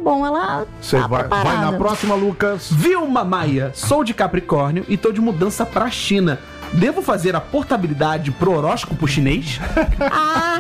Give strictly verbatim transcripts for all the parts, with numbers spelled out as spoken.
bom ela Você tá vai, preparada. vai na próxima, Lucas. Vilma Maia, sou de Capricórnio e tô de mudança pra China. Devo fazer a portabilidade pro horóscopo chinês? Ah,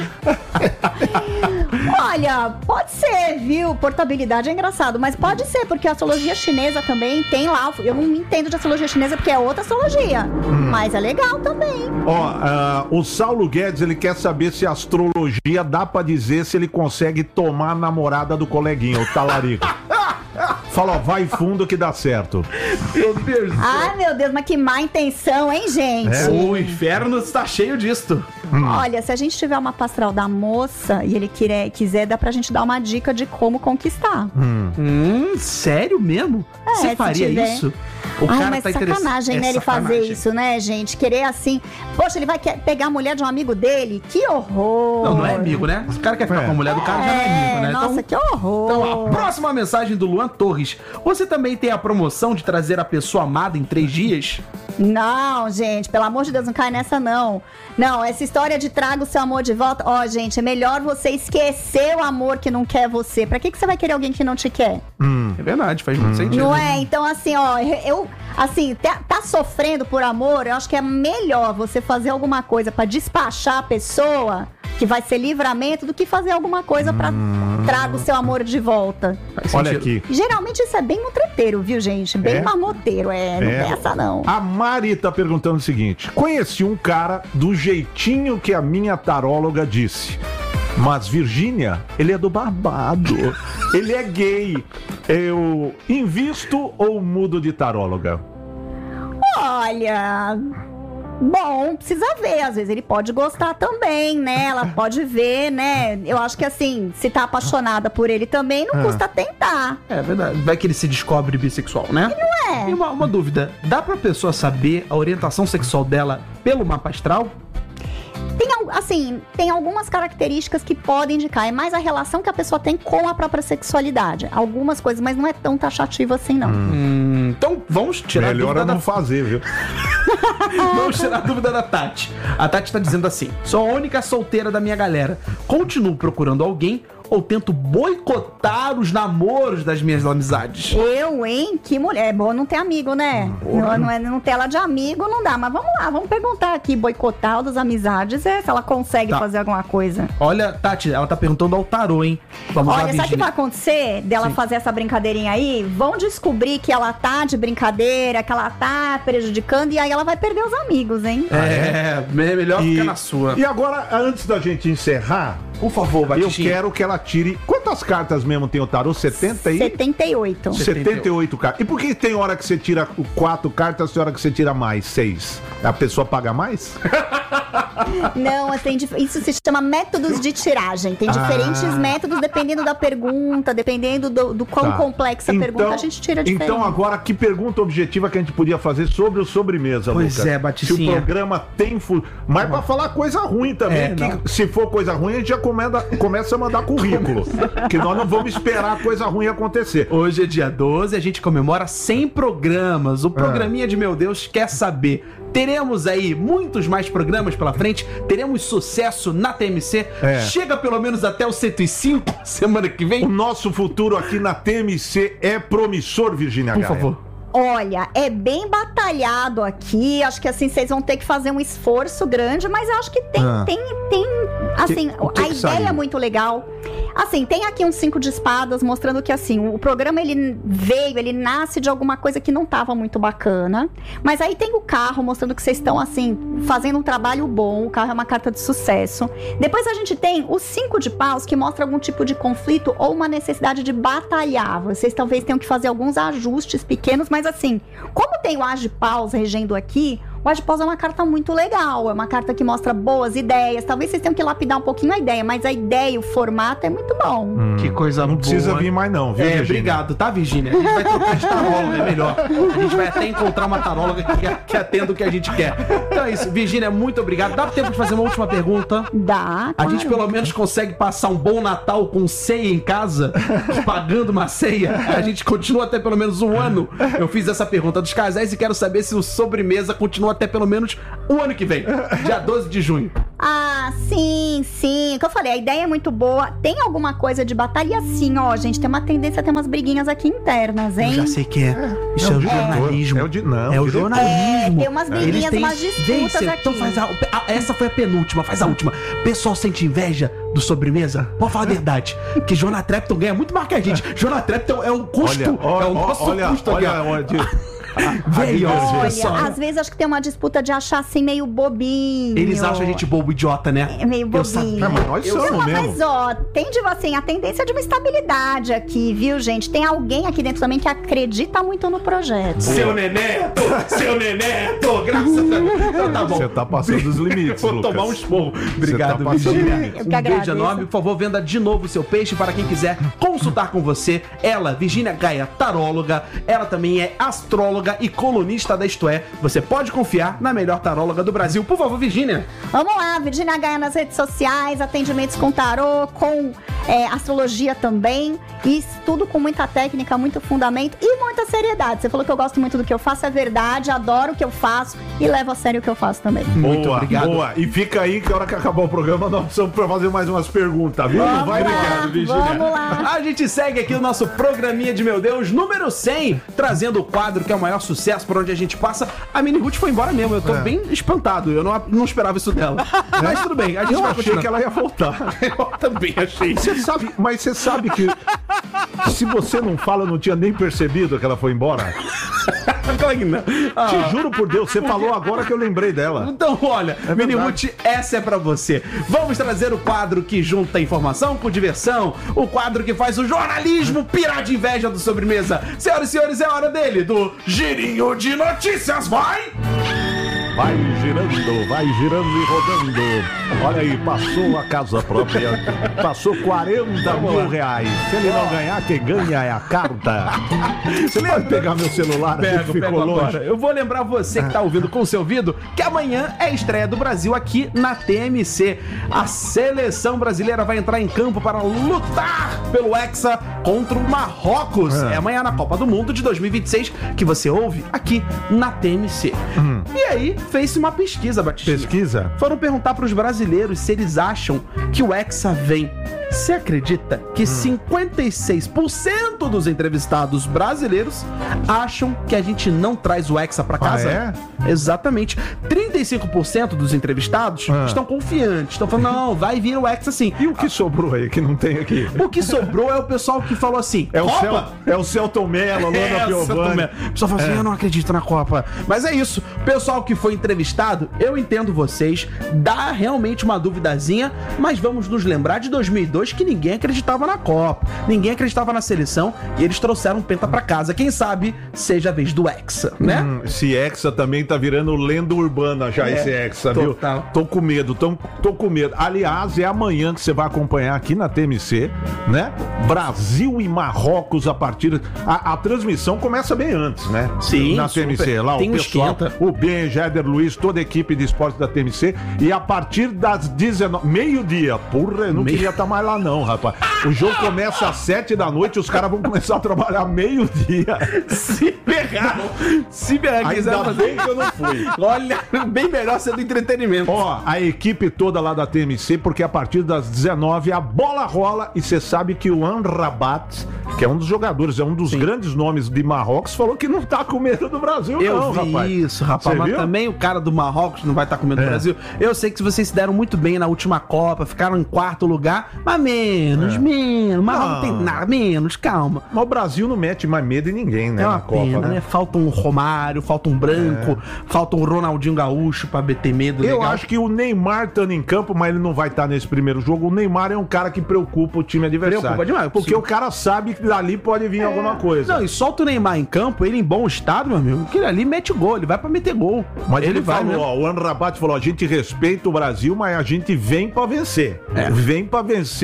olha, pode ser, viu? Portabilidade é engraçado, mas pode ser, porque a astrologia chinesa também tem lá. Eu não entendo de astrologia chinesa porque é outra astrologia, hum. mas é legal também. Ó, uh, o Saulo Guedes, ele quer saber se a astrologia dá pra dizer se ele consegue tomar a namorada do coleguinha, o talarico. Fala, ó, vai fundo que dá certo. Meu Deus do céu. Ai, meu Deus, mas que má intenção, hein, gente? É, o inferno está cheio disto. Hum. Olha, se a gente tiver uma pastral da moça e ele quiser, quiser, dá pra gente dar uma dica de como conquistar. Hum, hum sério mesmo? É, Você faria tiver... isso? O Ai, cara mas tá sacanagem, é né, ele sacanagem. fazer isso, né, gente? Querer assim... Poxa, ele vai pegar a mulher de um amigo dele? Que horror! Não, não é amigo, né? Se o cara quer ficar é. com a mulher do cara, é, já não é amigo, né? Nossa, então, que horror! Então, a próxima mensagem do Luan Torres. Você também tem a promoção de trazer a pessoa amada em três dias? Não, gente, pelo amor de Deus, não cai nessa, não. Não, essa história de traga o seu amor de volta... Ó, oh, gente, é melhor você esquecer o amor que não quer você. Pra que, que você vai querer alguém que não te quer? Hum, é verdade, faz muito hum. sentido. Não é? Então, assim, ó, eu... Assim, tá, tá sofrendo por amor, eu acho que é melhor você fazer alguma coisa pra despachar a pessoa, que vai ser livramento, do que fazer alguma coisa pra hum. traga o seu amor de volta. Olha aqui. Geralmente isso é bem mutreteiro, viu, gente? Bem é? marmoteiro, é, não é essa não. A Mari tá perguntando o seguinte: conheci um cara do jeitinho que a minha taróloga disse. Mas, Virgínia, ele é do babado. Ele é gay. Eu invisto ou mudo de taróloga? Olha... Bom, precisa ver, às vezes ele pode gostar também, né? Ela pode ver, né? Eu acho que assim, se tá apaixonada por ele também, não ah. custa tentar. É verdade, vai que ele se descobre bissexual, né? E não é. E uma, uma dúvida, dá pra pessoa saber a orientação sexual dela pelo mapa astral? Tem, assim, tem algumas características que podem indicar. É mais a relação que a pessoa tem com a própria sexualidade. Algumas coisas, mas não é tão taxativo assim, não. Hum, então, vamos tirar Melhor a dúvida é não da... fazer, viu? Vamos tirar a dúvida da Tati. A Tati tá dizendo assim: sou a única solteira da minha galera. Continuo procurando alguém ou tento boicotar os namoros das minhas amizades? Eu, hein? Que mulher. É bom não ter amigo, né? Não, não, é, não ter ela de amigo não dá. Mas vamos lá, vamos perguntar aqui. Boicotar das amizades, é se ela consegue tá. fazer alguma coisa. Olha, Tati, ela tá perguntando ao tarô, hein? Vamos Olha, lá, sabe o que vai acontecer dela Sim. fazer essa brincadeirinha aí? Vão descobrir que ela tá de brincadeira, que ela tá prejudicando, e aí ela vai perder os amigos, hein? É, é melhor e, ficar na sua. E agora, antes da gente encerrar, por favor, Batistinha, eu quero que ela tire... Quantas cartas mesmo tem o tarô? setenta e... setenta e oito. setenta e oito cartas. E por que tem hora que você tira quatro cartas, tem hora que você tira mais? Seis? A pessoa paga mais? Não, assim, isso se chama métodos de tiragem. Tem diferentes ah. métodos dependendo da pergunta, dependendo do, do quão tá. complexa a então, pergunta, a gente tira diferente. Então agora, que pergunta objetiva que a gente podia fazer sobre o sobremesa, pois Lucas? É, Baticinha. Se o programa tem... Fu... Mas pra falar coisa ruim também, é, que se for coisa ruim, a gente já comenda, começa a mandar currículo. Que nós não vamos esperar coisa ruim acontecer. Hoje é dia doze, a gente comemora cem programas. O programinha ah. de Meu Deus quer saber. Teremos aí muitos mais programas pela frente. Teremos sucesso na T M C. É. Chega pelo menos até o cento e cinco semana que vem. O nosso futuro aqui na T M C é promissor, Virgínia Por Gaia. favor. Olha, é bem batalhado aqui. Acho que assim, vocês vão ter que fazer um esforço grande, mas eu acho que tem, ah. tem, tem. Assim, que, que a que ideia saiu? É muito legal. Assim, tem aqui um cinco de espadas mostrando que, assim, o programa, ele veio, ele nasce de alguma coisa que não tava muito bacana. Mas aí tem o carro mostrando que vocês estão, assim, fazendo um trabalho bom. O carro é uma carta de sucesso. Depois a gente tem o cinco de paus, que mostra algum tipo de conflito ou uma necessidade de batalhar. Vocês talvez tenham que fazer alguns ajustes pequenos, mas assim, como tem o as de paus regendo aqui, o as de paus é uma carta muito legal, é uma carta que mostra boas ideias. Talvez vocês tenham que lapidar um pouquinho a ideia, mas a ideia, o formato é muito bom. Hum, que coisa não boa. Precisa vir mais não, viu, É, Virgínia? Obrigado, tá, Virgínia? A gente vai trocar de taróloga, é melhor. A gente vai até encontrar uma taróloga que, que atenda o que a gente quer. Então é isso, Virgínia, muito obrigado. Dá tempo de fazer uma última pergunta? Dá, A claro. gente pelo menos consegue passar um bom Natal com ceia em casa, pagando uma ceia. A gente continua até pelo menos um ano. Eu fiz essa pergunta dos casais e quero saber se o sobremesa continua até pelo menos o ano que vem, dia doze de junho. Ah, sim, sim. O que eu falei, a ideia é muito boa. Tem alguma coisa de batalha? Sim, ó, gente, tem uma tendência a ter umas briguinhas aqui internas, hein? Eu já sei que é. Isso é, é o jornalismo. É o, de, não, é o jornalismo. É, tem umas briguinhas, têm, umas disputas vem, aqui. Então faz a, a, essa foi a penúltima, faz a última. O pessoal sente inveja do sobremesa? Pode falar a verdade. Que Jonah Trepton ganha muito mais que a gente. Jonah Trepton é o custo. Olha, é o nosso olha, custo. Olha, olha, olha. Veio, olha, só, né? Às vezes acho que tem uma disputa de achar assim meio bobinho. Eles acham a gente bobo, idiota, né? É meio bobinho. É, mas nós somos não, mesmo. Mas ó, tem de assim, a tendência de uma estabilidade aqui, viu, gente? Tem alguém aqui dentro também que acredita muito no projeto. Seu Neneto! Seu Neneto! Graças a Deus. Então, tá bom. Você tá passando dos limites, Vou Lucas. tomar um esporro. Obrigado, tá Virgínia. Eu que um agradeço. beijo enorme. Por favor, venda de novo o seu peixe para quem quiser consultar com você. Ela, Virgínia Gaia, taróloga. Ela também é astróloga e colunista da Isto É. Você pode confiar na melhor taróloga do Brasil. Por favor, Virgínia. Vamos lá, Virgínia Gaia nas redes sociais, atendimentos com tarô, com é, astrologia também. E tudo com muita técnica, muito fundamento e muita seriedade. Você falou que eu gosto muito do que eu faço, é verdade, adoro o que eu faço e levo a sério o que eu faço também. Muito boa, obrigado. Boa. E fica aí que a hora que acabar o programa nós precisamos fazer mais umas perguntas, viu? Vamos Vai, lá, obrigado, Virgínia. Vamos lá. A gente segue aqui o nosso programinha de Meu Deus, número cem, trazendo o quadro que é o maior sucesso por onde a gente passa. A Mini Ruth foi embora mesmo, eu tô é. bem espantado, eu não, não esperava isso dela. É. Mas tudo bem, a gente eu vai achei continuar. que ela ia voltar. Eu também achei. Você sabe, mas você sabe que se você não fala, eu não tinha nem percebido que ela foi embora. Claro que não. Ah. Te juro por Deus, você falou agora que eu lembrei dela. Então, olha, é Mini Ruth, essa é pra você. Vamos trazer o quadro que junta informação com diversão, o quadro que faz o jornalismo pirar de inveja do Sobremesa. Senhoras e senhores, é hora dele, do Girinho de Notícias, vai! Vai girando, vai girando e rodando. Olha aí, passou a casa própria. Passou quarenta mil reais. Se ele não ganhar, quem ganha é a carta. Você pode pegar meu celular? Pego, ficou pego longe. agora. Eu vou lembrar você que tá ouvindo com o seu ouvido que amanhã é a estreia do Brasil aqui na T M C. A seleção brasileira vai entrar em campo para lutar pelo Hexa contra o Marrocos. É, é amanhã na Copa do Mundo de dois mil e vinte e seis que você ouve aqui na T M C. Hum. E aí, fez-se uma pesquisa, Batista. Pesquisa? Foram perguntar para os brasileiros se eles acham que o Hexa vem. Você acredita que hum. cinquenta e seis por cento dos entrevistados brasileiros acham que a gente não traz o Hexa pra casa? Ah, é? Exatamente. trinta e cinco por cento dos entrevistados ah. estão confiantes. Estão falando, não, vai vir o Hexa sim. E o que sobrou aí, que não tem aqui? O que sobrou é o pessoal que falou assim, é o Cel, é o Celton Mello, Luana é, Piovani. O pessoal fala assim, é. eu não acredito na Copa. Mas é isso. O pessoal que foi entrevistado, eu entendo vocês, dá realmente uma duvidazinha, mas vamos nos lembrar de dois mil e dois que ninguém acreditava na Copa, ninguém acreditava na seleção e eles trouxeram um penta pra casa. Quem sabe seja a vez do Hexa, né? Hum, esse Hexa também tá virando lenda urbana já, é, esse Hexa, viu? Total. Tô com medo, tô, tô com medo. Aliás, é amanhã que você vai acompanhar aqui na T M C, né? Brasil e Marrocos a partir... A, a transmissão começa bem antes, né? Sim, na T M C. Super. Lá tem o pessoal, esquenta. o Ben, Jader Luiz, toda a equipe de esporte da T M C. E a partir das dezenove... Meio-dia. Porra, eu não Meio... queria estar mais lá não, rapaz. O jogo começa às sete da noite, os caras vão começar a trabalhar meio-dia. Se pegar, se pegar, ainda fazer... bem que eu não fui. Olha, bem melhor ser do entretenimento. Ó, a equipe toda lá da T M C, porque a partir das dezenove a bola rola e você sabe que o Amrabat, que é um dos jogadores, é um dos Sim. grandes nomes de Marrocos, falou que não tá com medo do Brasil, eu não, vi rapaz. Isso, rapaz, mas viu? também o cara do Marrocos não vai estar tá com medo é. do Brasil. Eu sei que vocês se deram muito bem na última Copa, ficaram em quarto lugar, mas menos, é. menos, mas não. não tem nada, menos, calma. Mas o Brasil não mete mais medo em ninguém, né, é uma na Copa, pena, né? né? Falta um Romário, falta um Branco, é. falta um Ronaldinho Gaúcho pra meter medo. Eu legal. acho que o Neymar tá em campo, mas ele não vai estar tá nesse primeiro jogo. O Neymar é um cara que preocupa o time adversário. Preocupa demais. Porque Sim. o cara sabe que dali pode vir é. alguma coisa. Não, e solta o Neymar em campo, ele em bom estado, meu amigo, que ele ali mete gol, ele vai pra meter gol. Mas ele, ele vai, falou, ó, o Amrabat falou, a gente respeita o Brasil, mas a gente vem pra vencer. É. Vem pra vencer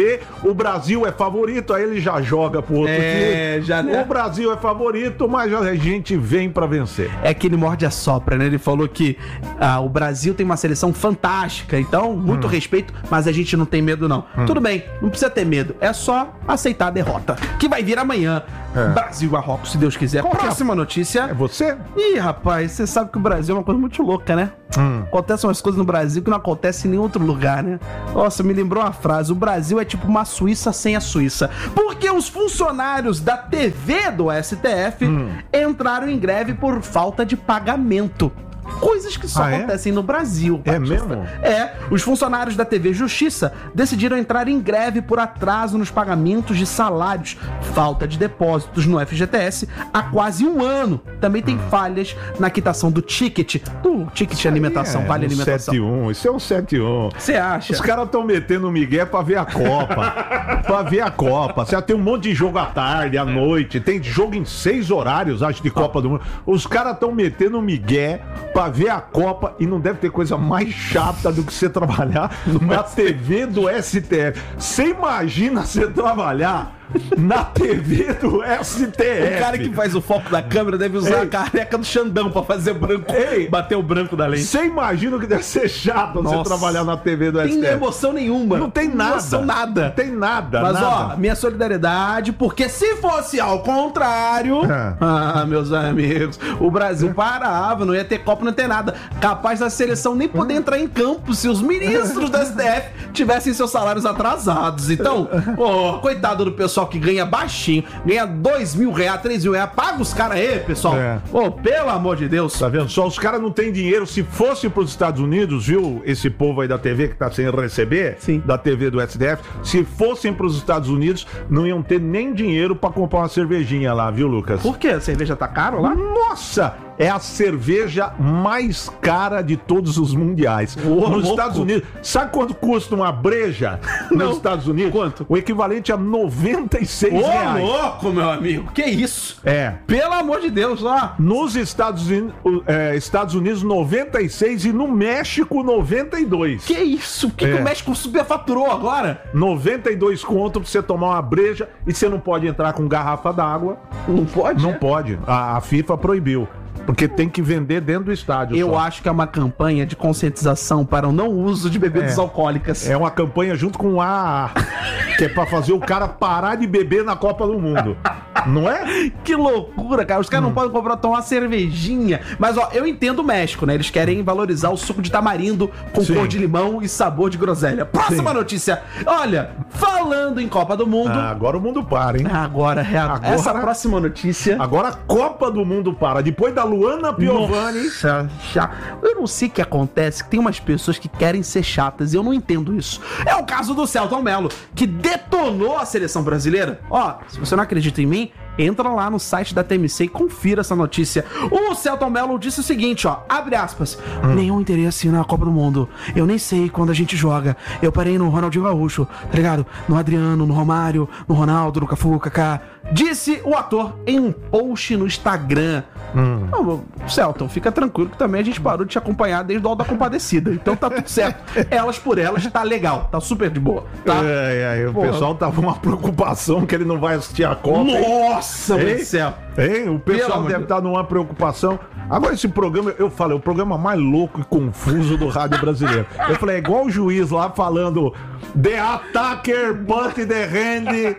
vencer, o Brasil é favorito, aí ele já joga pro outro é, time. Já, né? O Brasil é favorito, mas a gente vem pra vencer. É que ele morde a sopra, né? Ele falou que ah, o Brasil tem uma seleção fantástica, então, muito hum. respeito, mas a gente não tem medo, não. Hum. Tudo bem, não precisa ter medo, é só aceitar a derrota, que vai vir amanhã. É. Brasil e Marrocos, se Deus quiser. Qual Próxima é? notícia. É você? Ih, rapaz, você sabe que o Brasil é uma coisa muito louca, né? Hum. Acontecem umas coisas no Brasil que não acontecem em nenhum outro lugar, né? Nossa, me lembrou uma frase: o Brasil é tipo uma Suíça sem a Suíça. Porque os funcionários da T V do S T F hum. entraram em greve por falta de pagamento. Coisas que só ah, acontecem é? no Brasil. É mesmo? É, os funcionários da T V Justiça decidiram entrar em greve por atraso nos pagamentos de salários, falta de depósitos no F G T S há quase um ano. Também tem hum. falhas na quitação do ticket, do ticket de alimentação, é, vale um alimentação. sete um, isso é um sete um. Você acha? Os caras estão metendo o migué pra ver a Copa. pra ver a Copa. Você tem um monte de jogo à tarde, à noite, tem jogo em seis horários, acho, de Copa ah. do Mundo. Os caras estão metendo o migué pra ver a Copa, e não deve ter coisa mais chata do que você trabalhar na T V do S T F. Você imagina você trabalhar na T V do S T F? O cara que faz o foco da câmera deve usar Ei. a careca do Xandão pra fazer branco, Ei. bater o branco da lente. Você imagina que deve ser chato Nossa. você trabalhar na T V do S T F? Tem emoção nenhuma. Não tem nada. Emoção nada. Não tem nada. Mas nada. ó, minha solidariedade, porque se fosse ao contrário, é. ah, meus amigos, o Brasil parava, não ia ter Copa, não ia ter nada. Capaz da seleção nem poder entrar em campo se os ministros do S T F tivessem seus salários atrasados. Então, oh, coitado do pessoal que ganha baixinho, ganha dois mil reais, três mil reais, paga os caras aí, pessoal. É. Oh, pelo amor de Deus. Tá vendo? Só os caras não têm dinheiro. Se fosse pros Estados Unidos, viu, esse povo aí da T V que tá sem receber, Sim. da T V do S T F, se fossem pros Estados Unidos, não iam ter nem dinheiro pra comprar uma cervejinha lá, viu, Lucas? Por quê? A cerveja tá caro lá? Nossa! É a cerveja mais cara de todos os mundiais. Ô, nos louco. Estados Unidos. Sabe quanto custa uma breja Não. nos Estados Unidos? Quanto? O equivalente a noventa e seis reais. Ô, louco, meu amigo. Que isso? É. Pelo amor de Deus, ó. Nos Estados Unidos, é, Estados Unidos noventa e seis e no México noventa e dois. Que isso? Por que, é. que o México superfaturou agora? noventa e dois conto pra você tomar uma breja, e você não pode entrar com garrafa d'água. Não pode? Não é? pode. A, a FIFA proibiu. Porque tem que vender dentro do estádio. Eu só. acho que é uma campanha de conscientização para o não uso de bebidas é. alcoólicas. É uma campanha junto com o A A, que é pra fazer o cara parar de beber na Copa do Mundo. Não é? Que loucura, cara. Os caras hum. não podem comprar, tomar uma cervejinha. Mas, ó, eu entendo o México, né? Eles querem valorizar o suco de tamarindo com Sim. cor de limão e sabor de groselha. Próxima Sim. notícia. Olha, falando em Copa do Mundo... Ah, agora o mundo para, hein? Agora, é a... agora, essa próxima notícia... Agora a Copa do Mundo para. Depois da Luana Piovani... Nossa, já... Eu não sei o que acontece, que tem umas pessoas que querem ser chatas e eu não entendo isso. É o caso do Selton Mello, que detonou a seleção brasileira. Ó, se você não acredita em mim, entra lá no site da T M C e confira essa notícia. O Selton Mello disse o seguinte, ó, abre aspas, hum. nenhum interesse na Copa do Mundo. Eu nem sei quando a gente joga. Eu parei no Ronaldinho Gaúcho, tá ligado? No Adriano, no Romário, no Ronaldo, no Cafu, Kaká. Disse o ator em um post no Instagram. Hum. Não, Selton, fica tranquilo que também a gente parou de te acompanhar desde o Auto da Compadecida. Então tá tudo certo. Elas por elas, tá legal. Tá super de boa. Tá? É, é, o Porra. pessoal tava com uma preocupação que ele não vai assistir a Copa. Nossa, meu Deus do céu. Hein? O pessoal deve estar numa preocupação. Agora esse programa, eu falei, é o programa mais louco e confuso do rádio brasileiro. Eu falei, é igual o juiz lá falando The attacker but the hand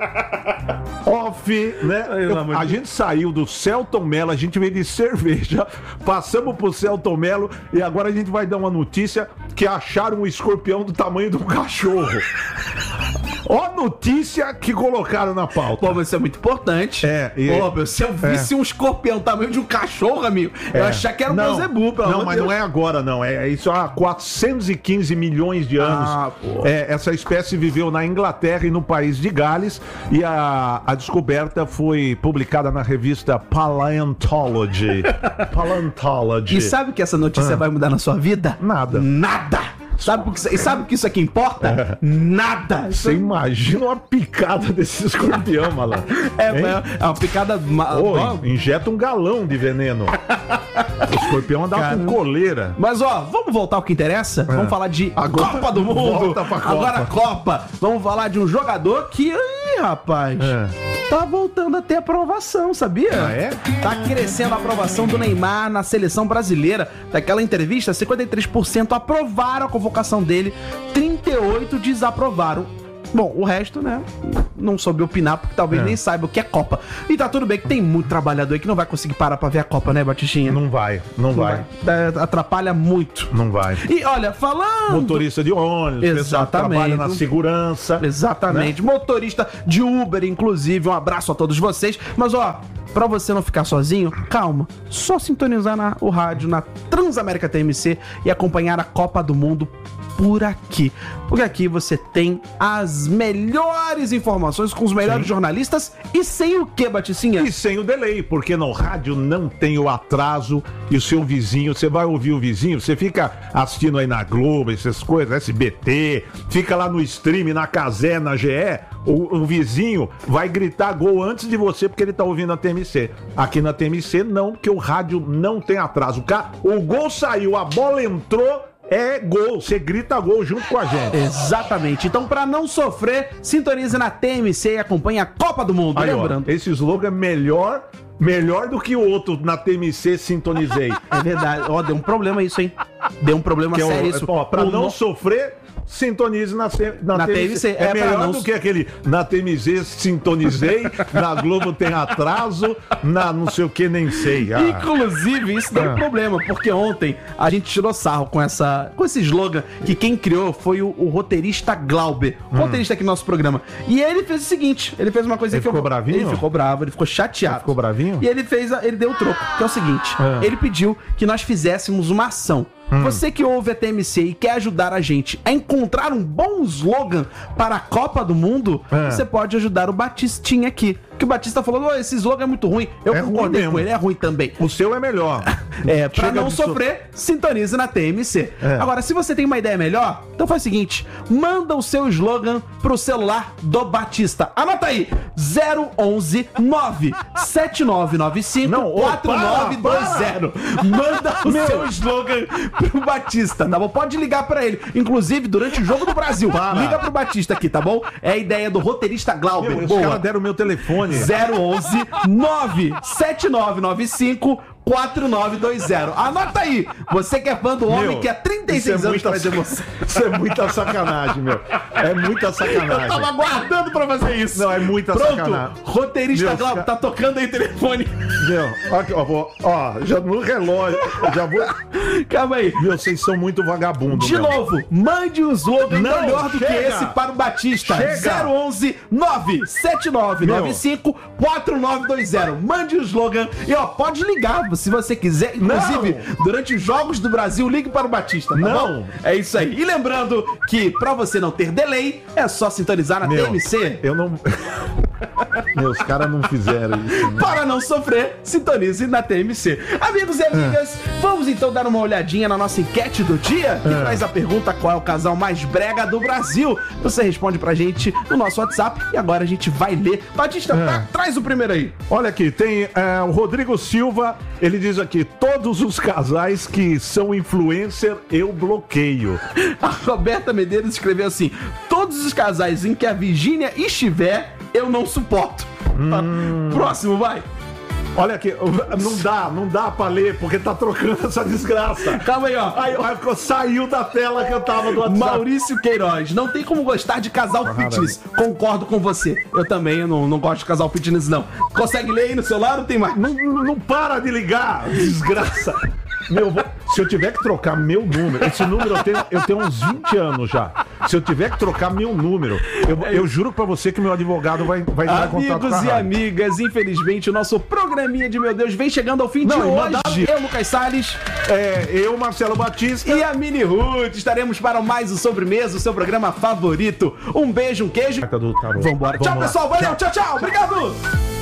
off, né? Eu, a gente saiu do Selton Mello, a gente veio de cerveja, passamos pro Selton Mello e agora a gente vai dar uma notícia que acharam um escorpião do tamanho de um cachorro. Ó a notícia que colocaram na pauta. Pô, mas isso é muito importante. É. E... Pô, meu, se eu visse é. um escorpião do tamanho de um cachorro, amigo, é. eu achava que era um Beuzebu, pelo Não, mas Deus. não é agora, não. É, é isso há quatrocentos e quinze milhões de anos. Ah, pô. É, essa espécie viveu na Inglaterra e no país de Gales, e a, a descoberta foi publicada na revista Paleontology. Paleontology. E sabe que essa notícia ah. vai mudar na sua vida? Nada. Nada! Sabe o que, sabe que isso aqui importa? Nada. Você imagina uma picada desse escorpião, malandro. É, é uma picada... Ô, injeta um galão de veneno. O escorpião andava Cara, com coleira. Mas, ó, vamos voltar ao que interessa? É. Vamos falar de Agora, Copa do Mundo. Volta pra Copa. Agora a Copa. Vamos falar de um jogador que... Ih, rapaz... É. Tá voltando a ter aprovação, sabia? Ah, é? Tá crescendo a aprovação do Neymar na seleção brasileira. Daquela entrevista, cinquenta e três por cento aprovaram a convocação dele, trinta e oito por cento desaprovaram. Bom, o resto, né, não soube opinar, porque talvez é. nem saiba o que é Copa. E tá tudo bem que tem muito trabalhador aí que não vai conseguir parar pra ver a Copa, né, Batichinha? Não vai, não, não vai. vai. Atrapalha muito. Não vai. E olha, falando... Motorista de ônibus, exatamente. Trabalha na segurança. Exatamente. Né? Motorista de Uber, inclusive. Um abraço a todos vocês. Mas, ó... Pra você não ficar sozinho, calma. Só sintonizar na, o rádio na Transamérica T M C e acompanhar a Copa do Mundo por aqui. Porque aqui você tem as melhores informações com os melhores Sim. jornalistas e sem o que, Baticinha? E sem o delay, porque no rádio não tem o atraso e o seu vizinho, você vai ouvir o vizinho, você fica assistindo aí na Globo, essas coisas, S B T, fica lá no stream, na Cazé, na G E, o, o vizinho vai gritar gol antes de você porque ele tá ouvindo a T M C. Aqui na T M C não, porque o rádio não tem atraso. O, cara, o gol saiu, a bola entrou, é gol, você grita gol junto com a gente. Exatamente. Então, pra não sofrer, sintonize na T M C e acompanhe a Copa do Mundo. Aí, lembrando. Ó, esse slogan é melhor, melhor do que o outro na T M C sintonizei. É verdade. Ó, deu um problema isso, hein? Deu um problema que sério é, isso. Ó, pra o não no... sofrer, sintonize na, na, na T M C. É, é melhor não... do que aquele na T M C sintonizei, na Globo tem atraso, na não sei o que nem sei. Ah. Inclusive, isso deu um problema, porque ontem a gente tirou sarro com, essa, com esse slogan que quem criou foi o, o roteirista Glauber, hum. roteirista aqui do nosso programa. E ele fez o seguinte, ele fez uma coisa ele que ficou eu... bravinho? Ele ficou bravo, ele ficou chateado. Ele ficou bravinho? E ele fez, a, ele deu o troco, que é o seguinte, é. ele pediu que nós fizéssemos uma ação. Hum. Você que ouve a T M C e quer ajudar a gente a encontrar um bom slogan para a Copa do Mundo, é. você pode ajudar o Batistinha aqui. Que o Batista falou, oh, esse slogan é muito ruim. Eu é concordei ruim com ele, é ruim também. O seu é melhor. É, pra Chega não sofrer, so... sintonize na T M C. É. Agora, se você tem uma ideia melhor, então faz o seguinte, manda o seu slogan pro celular do Batista. Anota aí, zero onze nove sete nove nove cinco quatro nove dois zero. Manda o Meu. seu slogan pro Batista, tá bom? Pode ligar pra ele. Inclusive, durante o Jogo do Brasil, para. liga pro Batista aqui, tá bom? É a ideia do roteirista Glauber. Meu, os caras deram o meu telefone. zero onze nove sete nove nove cinco quatro nove dois zero. Anota aí. Você que é fã do homem meu, que há trinta e seis é anos faz emoção. Isso é muita sacanagem, meu. É muita sacanagem. Eu tava aguardando pra fazer isso. Não, é muita Pronto. sacanagem. Roteirista meu, Glauber, tá tocando aí o telefone. Meu, ó, ó, já no relógio, já vou... Calma aí. Meu, vocês são muito vagabundos. De meu. novo, mande um slogan Não, melhor do chega. que esse para o Batista. Chega. zero onze nove sete nove nove cinco quatro nove dois zero. Mande o slogan e ó, pode ligar se você quiser. Inclusive, não. durante os Jogos do Brasil, ligue para o Batista, tá não. bom? É isso aí. E lembrando que pra você não ter delay, é só sintonizar na meu, T M C. Eu não... Meus caras não fizeram isso, né? Para não sofrer, sintonize na T M C. Amigos e amigas, é. vamos então dar uma olhadinha na nossa enquete do dia, que é. traz a pergunta qual é o casal mais brega do Brasil. Você responde pra gente no nosso WhatsApp e agora a gente vai ler. Batista, é. tá, traz o primeiro aí. Olha aqui, tem é, o Rodrigo Silva, ele diz aqui, todos os casais que são influencer, eu bloqueio. A Roberta Medeiros escreveu assim, todos os casais em que a Virgínia estiver, eu não suporto. Hum. Próximo, vai. Olha aqui, não dá, não dá pra ler, porque tá trocando essa desgraça. Calma aí, ó. Aí, ó, saiu da tela que eu tava do WhatsApp. Maurício Queiroz, não tem como gostar de casal ah, fitness. Concordo com você. Eu também, eu não, não gosto de casal fitness, não. Consegue ler aí no celular ou tem mais? Não, não para de ligar, desgraça. Meu, se eu tiver que trocar meu número, esse número eu tenho, eu tenho uns vinte anos já. Se eu tiver que trocar meu número, eu, eu juro pra você que meu advogado vai, vai dar contato com a Amigos e amigas, infelizmente o nosso programinha de Meu Deus vem chegando ao fim Não, de hoje. Mandar... Eu, Lucas Salles. É, eu, Marcelo Batista. E a Mini Ruth. Estaremos para mais o Sobremesa, o seu programa favorito. Um beijo, um queijo. Vambora. Tchau, pessoal. Valeu. Tchau, tchau. tchau. Obrigado.